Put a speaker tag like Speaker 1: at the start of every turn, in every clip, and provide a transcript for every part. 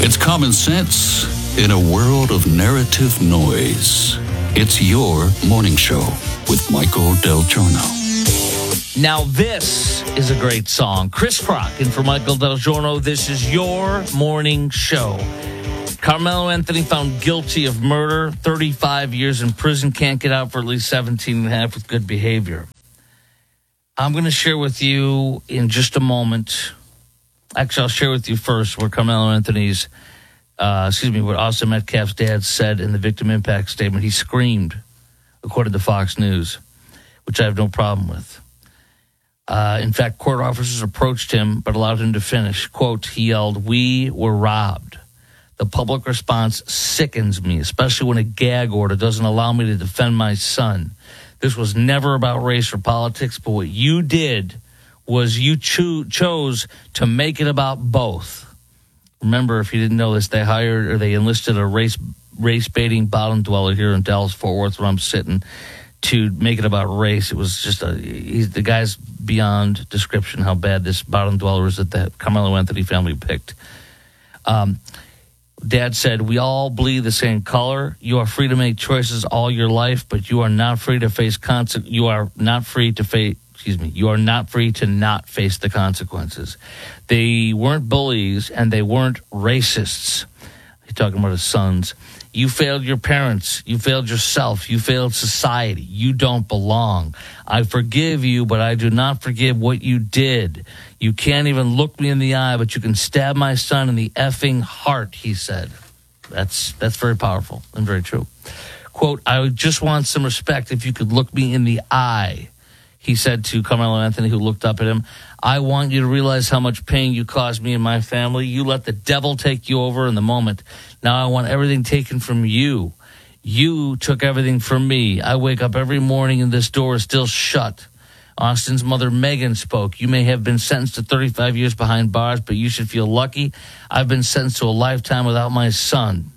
Speaker 1: It's common sense in a world of narrative noise. It's your morning show with Michael Del Giorno.
Speaker 2: Now this is a great song. Chris Rock and for Michael Del Giorno, this is your morning show. Carmelo Anthony found guilty of murder, 35 years in prison, can't get out for at least 17 and a half with good behavior. I'm going to share with you in just a moment. Actually, I'll share with you first where Carmelo Anthony's, what Austin Metcalf's dad said in the victim impact statement. He screamed, according to Fox News, which I have no problem with. In fact, court officers approached him but allowed him to finish. Quote, he yelled, "We were robbed. The public response sickens me, especially when a gag order doesn't allow me to defend my son. This was never about race or politics, but what you did was you chose to make it about both." Remember, if you didn't know this, they enlisted a race-baiting bottom dweller here in Dallas-Fort Worth where I'm sitting to make it about race. It was just the guy's beyond description how bad this bottom dweller is that the Carmelo Anthony family picked. Dad said, "We all bleed the same color. You are free to make choices all your life, but you are not free to face You are not free to not face the consequences." They weren't bullies and they weren't racists. He's talking about his sons. You failed your parents. You failed yourself. You failed society. You don't belong. I forgive you, but I do not forgive what you did. You can't even look me in the eye, but you can stab my son in the effing heart, he said. That's very powerful and very true. Quote, I just want some respect if you could look me in the eye, he said to Carmelo Anthony, who looked up at him. I want you to realize how much pain you caused me and my family. You let the devil take you over in the moment. Now I want everything taken from you. You took everything from me. I wake up every morning and this door is still shut. Austin's mother, Megan, spoke. You may have been sentenced to 35 years behind bars, but you should feel lucky. I've been sentenced to a lifetime without my son.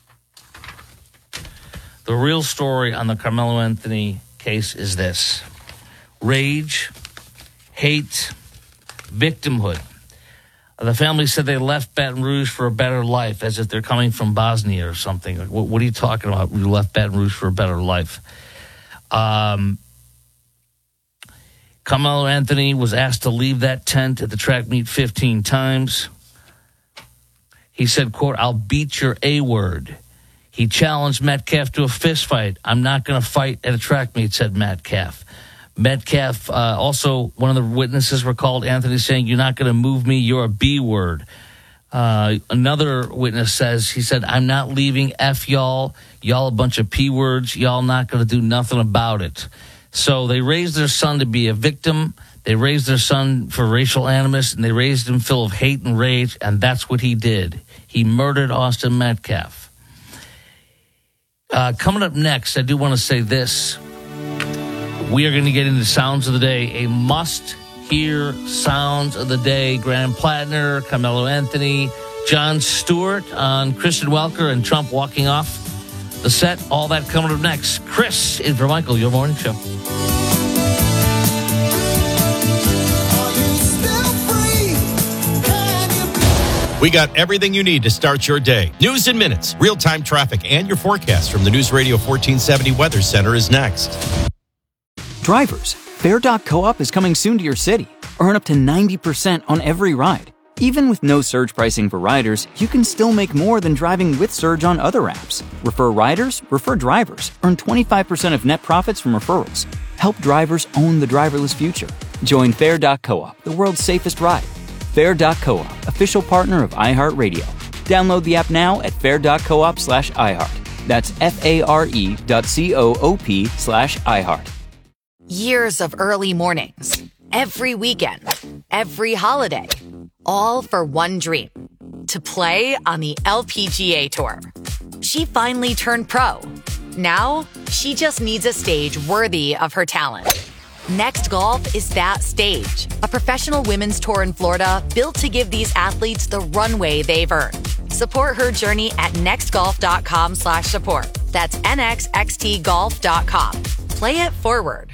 Speaker 2: The real story on the Carmelo Anthony case is this. Rage, hate, victimhood. The family said they left Baton Rouge for a better life, as if they're coming from Bosnia or something. Like, what are you talking about? We left Baton Rouge for a better life. Carmelo Anthony was asked to leave that tent at the track meet 15 times. He said, quote, I'll beat your A word. He challenged Metcalf to a fist fight. I'm not going to fight at a track meet, said Metcalf. Metcalf, also one of the witnesses recalled Anthony saying, you're not going to move me, you're a B word. Another witness said, I'm not leaving, F y'all. Y'all a bunch of P words. Y'all not going to do nothing about it. So they raised their son to be a victim. They raised their son for racial animus, and they raised him full of hate and rage, and that's what he did. He murdered Austin Metcalf. Coming up next, I do want to say this. We are going to get into Sounds of the Day, a must-hear Sounds of the Day. Graham Plattner, Carmelo Anthony, Jon Stewart on Kristen Welker and Trump walking off the set. All that coming up next. Chris, in for Michael, your morning show.
Speaker 3: We got everything you need to start your day. News in minutes, real-time traffic, and your forecast from the News Radio 1470 Weather Center is next.
Speaker 4: Drivers, Fair.coop is coming soon to your city. Earn up to 90% on every ride. Even with no surge pricing for riders, you can still make more than driving with surge on other apps. Refer riders, refer drivers. Earn 25% of net profits from referrals. Help drivers own the driverless future. Join Fair.coop, the world's safest ride. Fair.coop, official partner of iHeartRadio. Download the app now at fair.coop/iHeart. That's FARE.coop/iHeart.
Speaker 5: Years of early mornings, every weekend, every holiday, all for one dream, to play on the LPGA Tour. She finally turned pro. Now, she just needs a stage worthy of her talent. Next Golf is that stage, a professional women's tour in Florida built to give these athletes the runway they've earned. Support her journey at nextgolf.com/support. That's nxxtgolf.com. Play it forward.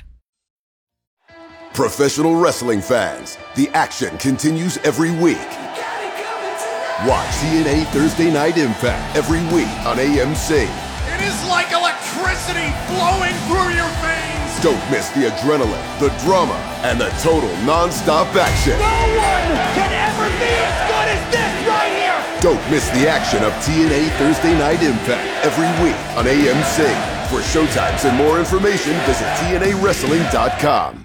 Speaker 6: Professional wrestling fans, the action continues every week. Watch TNA Thursday Night Impact every week on AMC.
Speaker 7: It is like electricity flowing through your veins.
Speaker 6: Don't miss the adrenaline, the drama, and the total non-stop action.
Speaker 7: No one can ever be as good as this right here.
Speaker 6: Don't miss the action of TNA Thursday Night Impact every week on AMC. For showtimes and more information, visit TNAWrestling.com.